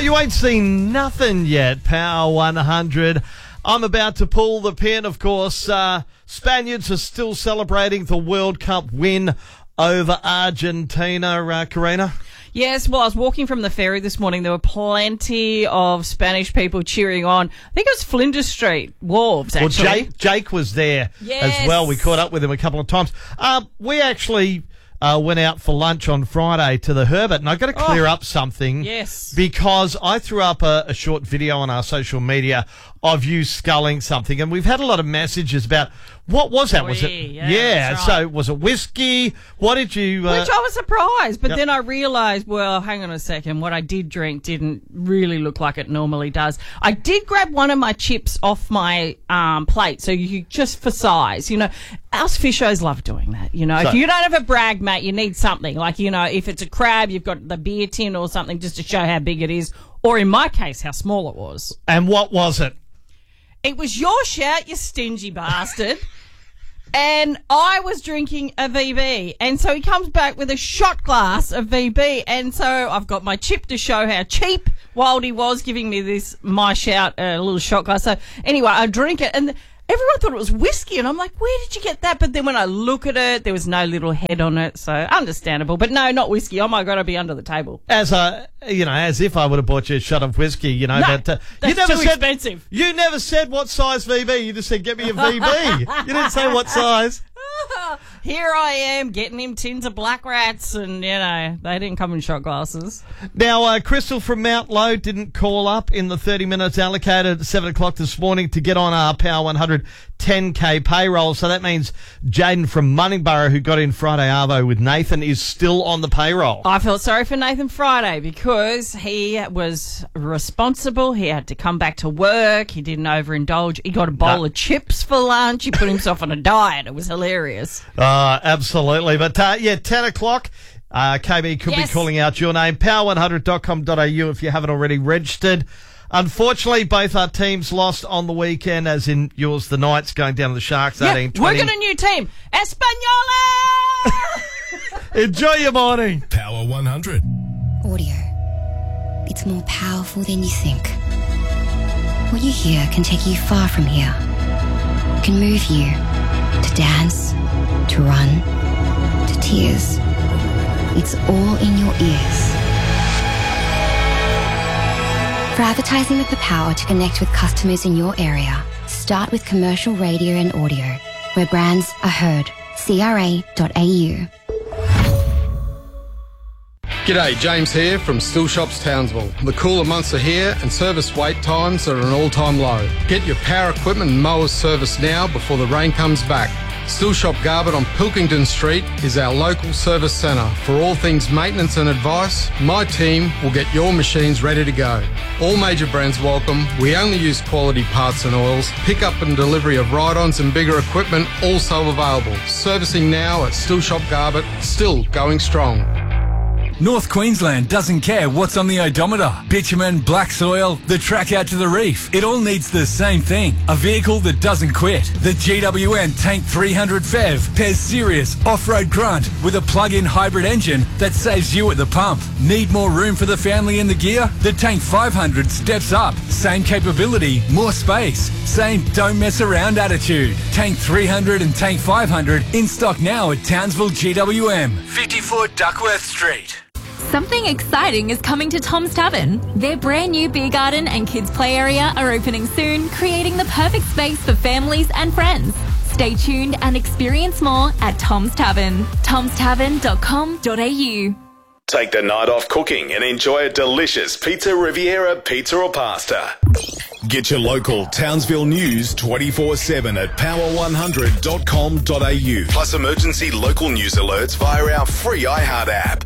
you ain't seen nothing yet, Power 100. I'm about to pull the pin, of course. Spaniards are still celebrating the World Cup win over Argentina, Karina. Yes, well, I was walking from the ferry this morning. There were plenty of Spanish people cheering on. I think it was Flinders Street, Wharves, actually. Well, Jake was there as well. We caught up with him a couple of times. We actually went out for lunch on Friday to the Herbert, and I've got to clear up something. Yes. Because I threw up a short video on our social media of you sculling something, and we've had a lot of messages about what was that? Was it? Yeah, right. So was it whiskey? What did you? Which I was surprised, but then I realised, well, hang on a second, what I did drink didn't really look like it normally does. I did grab one of my chips off my plate, so you just for size, you know. Us fishers love doing that, you know. If you don't have a brag, mate, you need something. Like, you know, if it's a crab, you've got the beer tin or something just to show how big it is, or in my case, how small it was. And what was it? It was your shout, you stingy bastard. And I was drinking a VB. And so he comes back with a shot glass of VB. And so I've got my chip to show how cheap Wildy was, giving me this, my shout, a little shot glass. So anyway, I drink it, and everyone thought it was whiskey, and I'm like, where did you get that? But then when I look at it, there was no little head on it, so understandable. But no, not whiskey. Oh my God, I'd be under the table. As if I would have bought you a shot of whiskey, you know. No, but, that's too expensive. You never said what size VB. You just said, get me a VB. You didn't say what size. Here I am getting him tins of Black Rats, and, you know, they didn't come in shot glasses. Now, Crystal from Mount Low didn't call up in the 30 minutes allocated at 7 o'clock this morning to get on our Power 100 10K payroll. So that means Jaden from Munningborough, who got in Friday Arvo with Nathan, is still on the payroll. I felt sorry for Nathan Friday because he was responsible. He had to come back to work. He didn't overindulge. He got a bowl of chips for lunch. He put himself on a diet. It was hilarious. Absolutely. But, 10 o'clock, KB could be calling out your name. Power100.com.au if you haven't already registered. Unfortunately, both our teams lost on the weekend, as in yours, the Knights, going down to the Sharks 18-20. We're got a new team. Espanola! Enjoy your morning. Power 100. Audio. It's more powerful than you think. What you hear can take you far from here. It can move you to dance, to run, to tears. It's all in your ears. For advertising with the power to connect with customers in your area, start with commercial radio and audio, where brands are heard. CRA.au. G'day, James here from Still Shops Townsville. The cooler months are here and service wait times are at an all-time low. Get your power equipment and mowers serviced now before the rain comes back. Still Shop Garbutt on Pilkington Street is our local service centre. For all things maintenance and advice, my team will get your machines ready to go. All major brands welcome. We only use quality parts and oils. Pick up and delivery of ride-ons and bigger equipment also available. Servicing now at Still Shop Garbutt, still going strong. North Queensland doesn't care what's on the odometer. Bitumen, black soil, the track out to the reef. It all needs the same thing. A vehicle that doesn't quit. The GWN Tank 300 PHEV pairs serious off-road grunt with a plug-in hybrid engine that saves you at the pump. Need more room for the family in the gear? The Tank 500 steps up. Same capability, more space. Same don't mess around attitude. Tank 300 and Tank 500 in stock now at Townsville GWM, 54 Duckworth Street. Something exciting is coming to Tom's Tavern. Their brand new beer garden and kids play area are opening soon, creating the perfect space for families and friends. Stay tuned and experience more at Tom's Tavern. tomstavern.com.au. Take the night off cooking and enjoy a delicious Pizza Riviera pizza or pasta. Get your local Townsville news 24/7 at power100.com.au. Plus emergency local news alerts via our free iHeart app.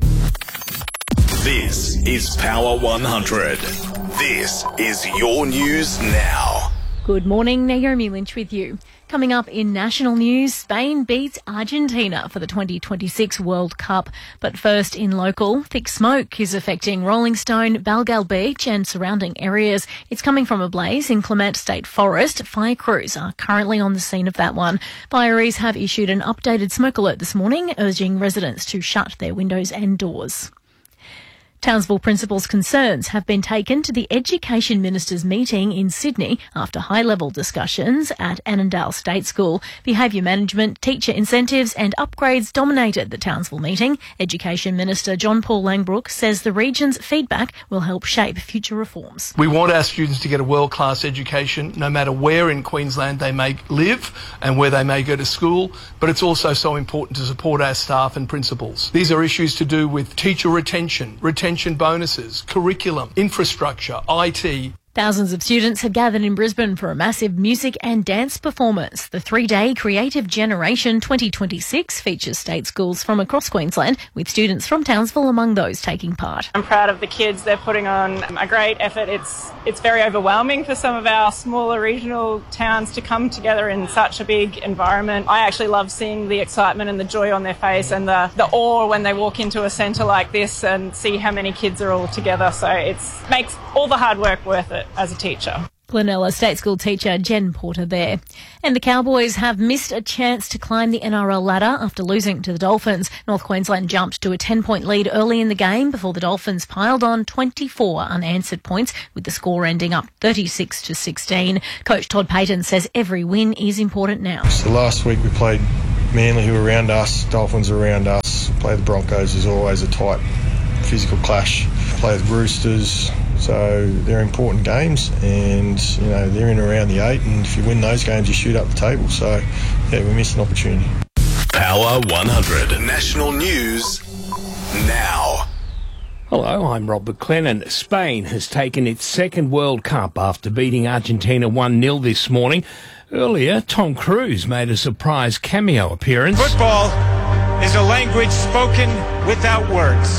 This is Power 100. This is your news now. Good morning, Naomi Lynch with you. Coming up in national news, Spain beats Argentina for the 2026 World Cup. But first in local, thick smoke is affecting Rolling Stone, Balgal Beach and surrounding areas. It's coming from a blaze in Clement State Forest. Fire crews are currently on the scene of that one. Fireys have issued an updated smoke alert this morning, urging residents to shut their windows and doors. Townsville principals' concerns have been taken to the Education Minister's meeting in Sydney after high-level discussions at Annandale State School. Behaviour management, teacher incentives and upgrades dominated the Townsville meeting. Education Minister John Paul Langbrook says the region's feedback will help shape future reforms. We want our students to get a world-class education no matter where in Queensland they may live and where they may go to school, but it's also so important to support our staff and principals. These are issues to do with teacher retention bonuses, curriculum, infrastructure, IT. Thousands of students have gathered in Brisbane for a massive music and dance performance. The 3-day Creative Generation 2026 features state schools from across Queensland, with students from Townsville among those taking part. I'm proud of the kids. They're putting on a great effort. It's very overwhelming for some of our smaller regional towns to come together in such a big environment. I actually love seeing the excitement and the joy on their face and the awe when they walk into a centre like this and see how many kids are all together. So it makes all the hard work worth it as a teacher. Glenella State School teacher Jen Porter there. And the Cowboys have missed a chance to climb the NRL ladder after losing to the Dolphins. North Queensland jumped to a 10-point lead early in the game before the Dolphins piled on 24 unanswered points, with the score ending up 36-16. Coach Todd Payton says every win is important now. So last week we played Manly, who were around us, Dolphins are around us. Play the Broncos is always a tight physical clash. Play the Roosters. So they're important games, and they're in around the 8, and if you win those games you shoot up the table. So we missed an opportunity. Power 100 National News now. Hello, I'm Rob McLennan. Spain has taken its second World Cup after beating Argentina 1-0 this morning. Earlier, Tom Cruise made a surprise cameo appearance. Football is a language spoken without words.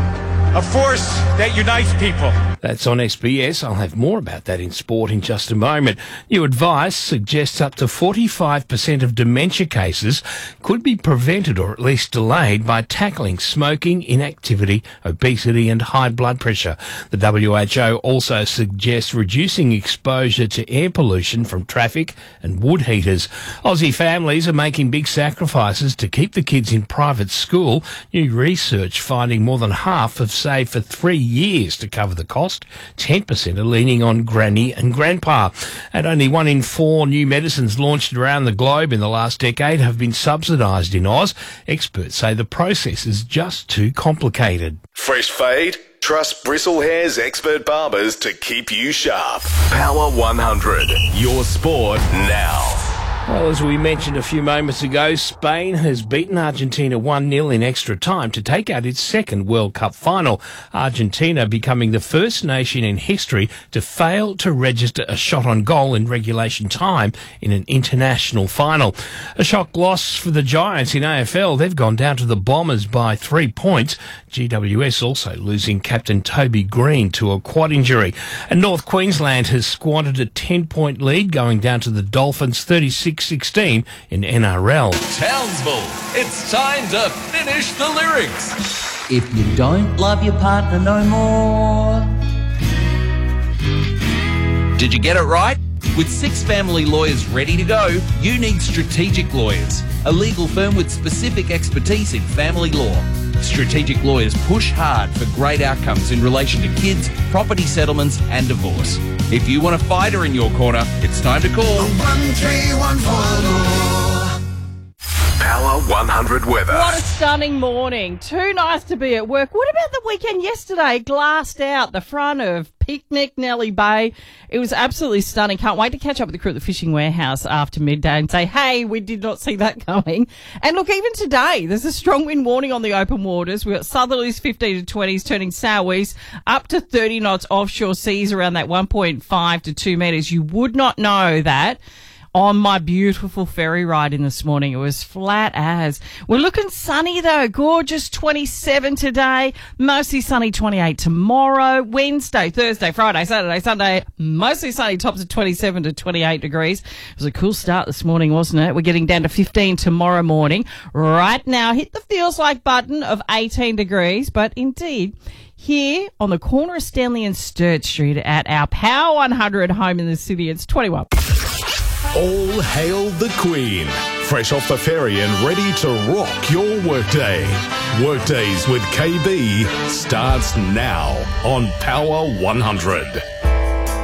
A force that unites people. That's on SBS. I'll have more about that in sport in just a moment. New advice suggests up to 45% of dementia cases could be prevented or at least delayed by tackling smoking, inactivity, obesity and high blood pressure. The WHO also suggests reducing exposure to air pollution from traffic and wood heaters. Aussie families are making big sacrifices to keep the kids in private school. New research finding more than half have saved for 3 years to cover the cost. 10% are leaning on granny and grandpa. And only 1 in 4 new medicines launched around the globe in the last decade have been subsidised in Oz. Experts say the process is just too complicated. Fresh fade? Trust Bristlehair's expert barbers to keep you sharp. Power 100. Your sport now. Well, as we mentioned a few moments ago, Spain has beaten Argentina 1-0 in extra time to take out its second World Cup final. Argentina becoming the first nation in history to fail to register a shot on goal in regulation time in an international final. A shock loss for the Giants in AFL. They've gone down to the Bombers by 3 points. GWS also losing captain Toby Green to a quad injury. And North Queensland has squandered a 10-point lead, going down to the Dolphins 36-16 in NRL. Townsville, it's time to finish the lyrics. If you don't love your partner no more. Did you get it right? With 6 family lawyers ready to go, you need Strategic Lawyers, a legal firm with specific expertise in family law. Strategic Lawyers push hard for great outcomes in relation to kids, property settlements and divorce. If you want a fighter in your corner, it's time to call 1314 Power 100 weather. What a stunning morning. Too nice to be at work. What about the weekend yesterday? Glassed out the front of Picnic Nellie Bay. It was absolutely stunning. Can't wait to catch up with the crew at the Fishing Warehouse after midday and say, hey, we did not see that coming. And look, even today, there's a strong wind warning on the open waters. We've got southerlies 15 to 20s turning southeast up to 30 knots offshore seas around that 1.5 to 2 metres. You would not know that on my beautiful ferry ride in this morning. It was flat as. We're looking sunny though. Gorgeous 27 today. Mostly sunny 28 tomorrow. Wednesday, Thursday, Friday, Saturday, Sunday. Mostly sunny, tops of 27 to 28 degrees. It was a cool start this morning, wasn't it? We're getting down to 15 tomorrow morning. Right now, hit the feels like button of 18 degrees. But indeed, here on the corner of Stanley and Sturt Street at our Power 100 home in the city, it's 21. All hail the Queen. fresh off the ferry and ready to rock your workday. Workdays with KB starts now on Power 100.